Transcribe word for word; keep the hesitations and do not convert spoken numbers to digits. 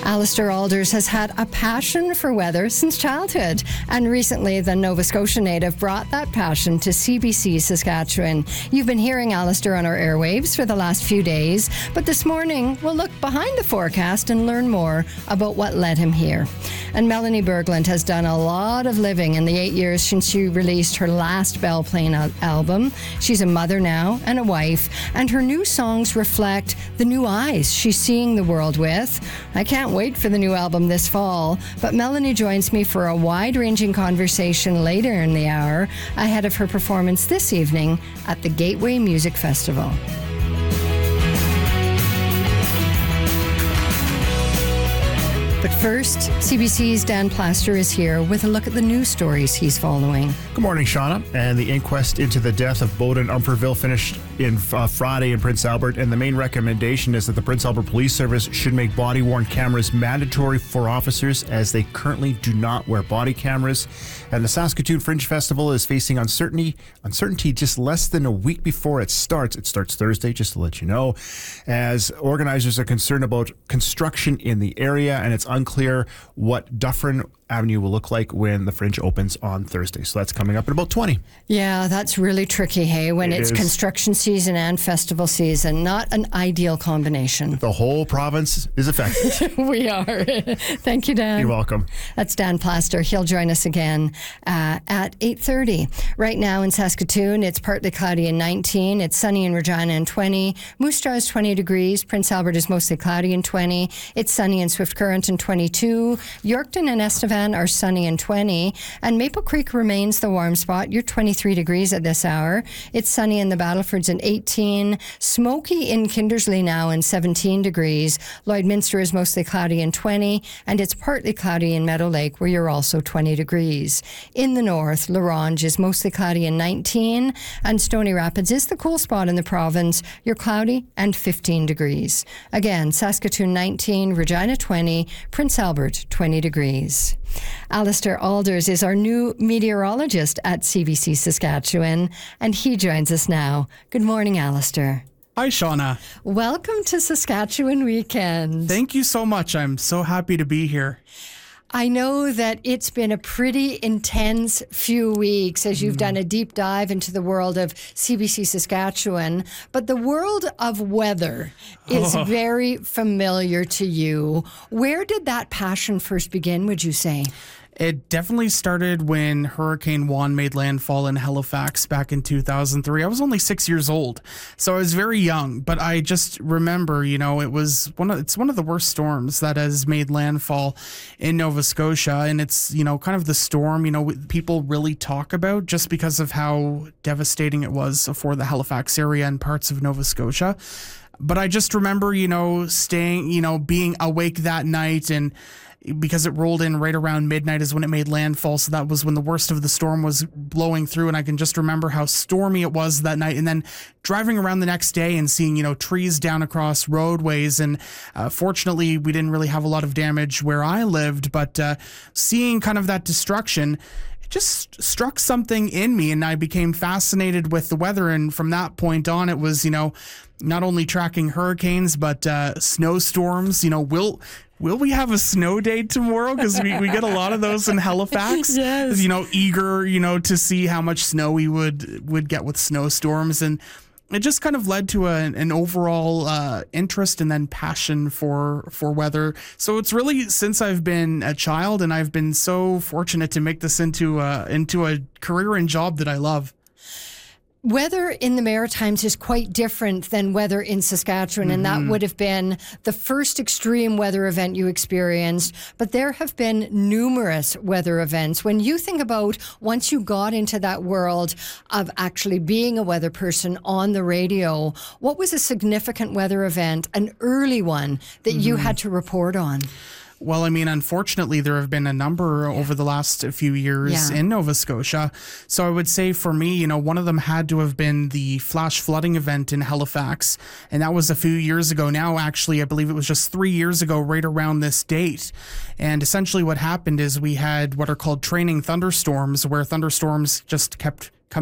Alistair Alders has had a passion for weather since childhood, and recently the Nova Scotia native brought that passion to C B C Saskatchewan. You've been hearing Alistair on our airwaves for the last few days, but this morning we'll look behind the forecast and learn more about what led him here. And Melanie Berglund has done a lot of living in the eight years since she released her last Belle Plaine al- album. She's a mother now and a wife, and her new songs reflect the new eyes she's seeing the world with. I can't wait for the new album this fall, but Melanie joins me for a wide-ranging conversation later in the hour ahead of her performance this evening at the Gateway Music Festival. But first, C B C's Dan Plaster is here with a look at the news stories he's following. Good morning, Shauna. And the inquest into the death of Bowden Umferville finished in uh, Friday in Prince Albert, and the main recommendation is that the Prince Albert Police Service should make body-worn cameras mandatory for officers, as they currently do not wear body cameras. And the Saskatoon Fringe Festival is facing uncertainty, uncertainty just less than a week before it starts. It starts Thursday, just to let you know, as organizers are concerned about construction in the area, and it's unclear what Dufferin Avenue will look like when the Fringe opens on Thursday. So that's coming up in about twenty. Yeah, that's really tricky, hey, when It it's is. construction season and festival season. Not an ideal combination. The whole province is affected. We are. Thank you, Dan. You're welcome. That's Dan Plaster. He'll join us again uh, at eight thirty. Right now in Saskatoon, it's partly cloudy and nineteen. It's sunny in Regina and twenty. Moose Jaw is twenty degrees. Prince Albert is mostly cloudy and twenty. It's sunny in Swift Current and twenty-two. Yorkton and Estevan are sunny and twenty. And Maple Creek remains the warm spot. You're twenty-three degrees at this hour. It's sunny in the Battlefords and eighteen. Smoky in Kindersley now and seventeen degrees. Lloydminster is mostly cloudy and twenty. And it's partly cloudy in Meadow Lake, where you're also twenty degrees. In the north, La Ronge is mostly cloudy and nineteen. And Stony Rapids is the cool spot in the province. You're cloudy and fifteen degrees. Again, Saskatoon nineteen, Regina twenty, Prince Albert twenty degrees. Alistair Alders is our new meteorologist at C B C Saskatchewan, and he joins us now. Good morning, Alistair. Hi, Shauna. Welcome to Saskatchewan Weekend. Thank you so much. I'm so happy to be here. I know that it's been a pretty intense few weeks as you've mm. done a deep dive into the world of C B C Saskatchewan, but the world of weather is oh. very familiar to you. Where did that passion first begin, would you say? It definitely started when Hurricane Juan made landfall in Halifax back in two thousand three. I was only six years old, so I was very young, but I just remember, you know, it was one of, it's one of the worst storms that has made landfall in Nova Scotia, and it's, you know, kind of the storm, you know, people really talk about just because of how devastating it was for the Halifax area and parts of Nova Scotia. But I just remember, you know, staying, you know, being awake that night, and because it rolled in right around midnight is when it made landfall. So that was when the worst of the storm was blowing through. And I can just remember how stormy it was that night. And then driving around the next day and seeing, you know, trees down across roadways. And uh, fortunately, we didn't really have a lot of damage where I lived. But uh, seeing kind of that destruction, it just struck something in me. And I became fascinated with the weather. And from that point on, it was, you know, not only tracking hurricanes, but uh, snowstorms. You know, will will we have a snow day tomorrow? Because we, we get a lot of those in Halifax. Yes. You know, eager, you know, to see how much snow we would would get with snowstorms. And it just kind of led to a, an overall uh, interest and then passion for for weather. So it's really since I've been a child, and I've been so fortunate to make this into a, into a career and job that I love. Weather in the Maritimes is quite different than weather in Saskatchewan, mm-hmm. and that would have been the first extreme weather event you experienced. But there have been numerous weather events. When you think about once you got into that world of actually being a weather person on the radio, what was a significant weather event, an early one, that mm-hmm. you had to report on? Well, I mean, unfortunately, there have been a number yeah. over the last few years yeah. in Nova Scotia. So I would say for me, you know, one of them had to have been the flash flooding event in Halifax. And that was a few years ago now, actually. I believe it was just three years ago, right around this date. And essentially what happened is we had what are called training thunderstorms, where thunderstorms just kept